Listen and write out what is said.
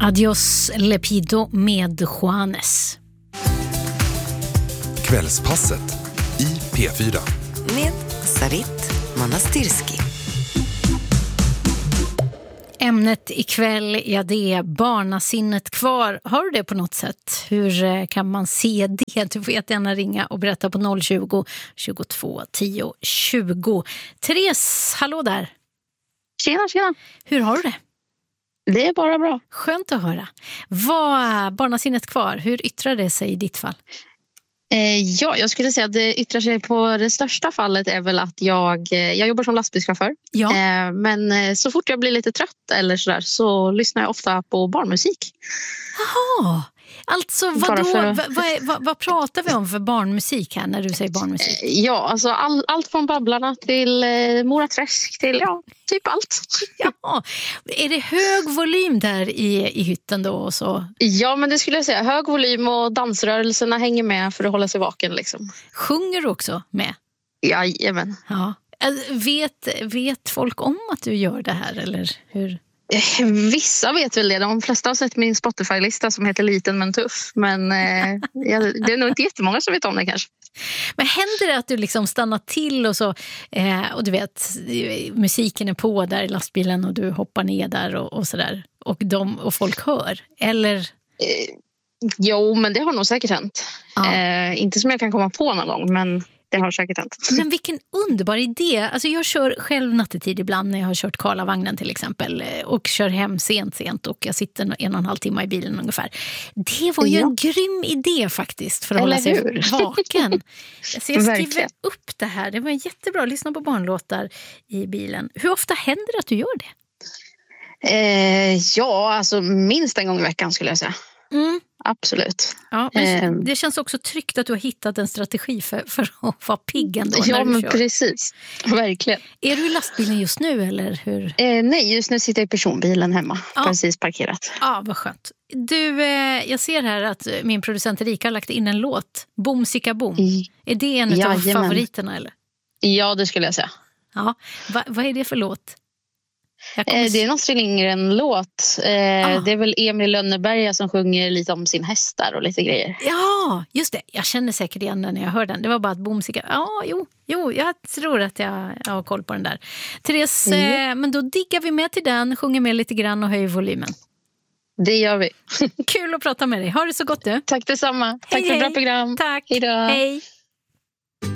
Adios Lepido med Juanes. Kvällspasset i P4. Med Sarit Manastirski. Ämnet ikväll, ja, det är barnasinnet kvar. Har du det på något sätt? Hur kan man se det? Du får gärna ringa och berätta på 020 22 10 20. Therese, hallå där. Tjena. Hur har du det? Det är bara bra. Skönt att höra. Vad är barnasinnet kvar? Hur yttrar det sig i ditt fall? Ja, jag skulle säga att det yttrar sig på det största fallet är väl att jag jobbar som lastbilschaufför. Ja. Men så fort jag blir lite trött eller sådär så lyssnar jag ofta på barnmusik. Jaha, alltså vad pratar vi om för barnmusik här när du säger barnmusik? Ja, alltså allt från Babblarna till Mora Träsk till typ allt. Ja, är det hög volym där i hytten då? Och så? Ja, men det skulle jag säga. Hög volym och dansrörelserna hänger med för att hålla sig vaken liksom. Sjunger du också med? Jajamän. Ja. Vet folk om att du gör det här eller hur? Vissa vet väl det. De flesta har sett min Spotify-lista som heter Liten men tuff. Men det är nog inte jättemånga som vet om det kanske. Men händer det att du liksom stannar till och så och du vet musiken är på där i lastbilen och du hoppar ner där och sådär och folk hör? Eller? Jo, men det har nog säkert hänt. Ja. Inte som jag kan komma på någon gång, men det har säkert hänt. Men vilken underbar idé. Alltså jag kör själv nattetid ibland när jag har kört Karlavagnen till exempel och kör hem sent och jag sitter 1,5 timme i bilen ungefär. Det var ju en grym idé faktiskt för att hålla sig vaken. Så jag skriver upp det här. Det var jättebra att lyssna på barnlåtar i bilen. Hur ofta händer det att du gör det? Ja, alltså minst en gång i veckan skulle jag säga. Absolut. Ja, men det känns också tryggt att du har hittat en strategi för att vara pigg ändå när du men kör. Precis. Verkligen. Är du i lastbilen just nu eller hur? Nej, just nu sitter jag i personbilen hemma. Precis parkerat. Ja, vad skönt. Du, jag ser här att min producent Erika har lagt in en låt. Boom, sicka boom. Är det en av favoriterna eller? Ja, det skulle jag säga. Ja, vad är det för låt? Det är en Astrid Lindgren-låt. Det är väl Emil Lönneberga som sjunger lite om sin hästar och lite grejer. Ja, just det. Jag känner säkert igen den när jag hör den. Det var bara att bomsika. Ja, jo, jag tror att jag har koll på den där. Therese, men då diggar vi med till den, sjunger med lite grann och höjer volymen. Det gör vi. Kul att prata med dig. Ha det så gott du. Tack detsamma. Tack för ett bra program. Tack. Hejdå. Hej.